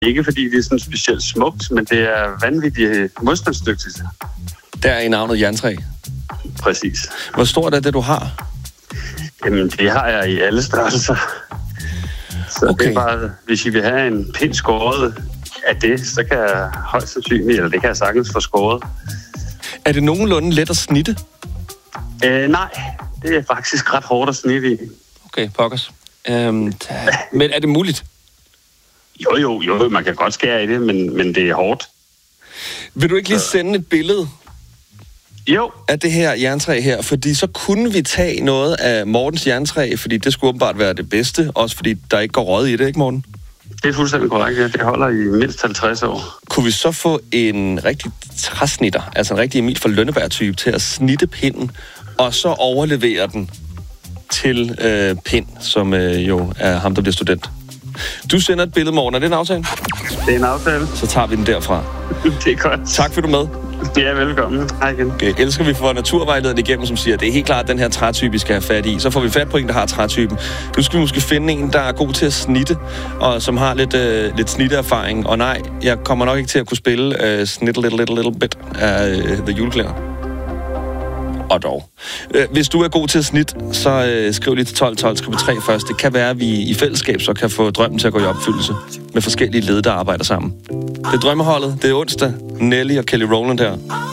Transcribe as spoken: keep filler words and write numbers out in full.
ikke fordi det er sådan specielt smukt, men det er vanvittigt modstandsdygtigt. Der er i navnet jerntræ. Præcis. Hvor stort er det, du har? Jamen, det har jeg i alle størrelser. Så okay. Det er bare, hvis I vil have en pind skåret af det, så kan jeg højst sandsynligt, eller det kan jeg sagtens få skåret. Er det nogenlunde let at snitte? Øh, nej, det er faktisk ret hårdt at snitte i. Okay, pokkers. Øhm, men er det muligt? Jo, jo, jo, man kan godt skære i det, men, men det er hårdt. Vil du ikke lige sende et billede jo. af det her jerntræ her? Fordi så kunne vi tage noget af Mortens jerntræ, fordi det skulle åbenbart være det bedste, også fordi der ikke går råd i det, ikke Morten? Det er fuldstændig korrekt, ja. Det holder i mindst halvtreds år. Kunne vi så få en rigtig træsnitter, altså en rigtig Emil fra Lønneberg-type, til at snitte pinden, og så overlevere den til øh, Pind, som øh, jo er ham, der bliver student? Du sender et billede, Morten. Er det en aftale? Det er en aftale. Så tager vi den derfra. Det er godt. Tak for du med. Ja, velkommen. Hej igen. Okay. Elsker vi får naturvejlederen igennem, som siger, at det er helt klart den her trætype, vi skal have fat i. Så får vi fat på en, der har trætypen. Nu skal vi måske finde en, der er god til at snitte, og som har lidt, øh, lidt snitteerfaring. Og nej, jeg kommer nok ikke til at kunne spille øh, Snittle Little Little Little Bit af øh, The Juleklæder. Og dog. Hvis du er god til at snit, så øh, skriv lige til tolv tolv, skriv tre først. Det kan være, at vi i fællesskab så kan få drømmen til at gå i opfyldelse med forskellige led, der arbejder sammen. Det er drømmeholdet. Det er onsdag. Nelly og Kelly Rowland her.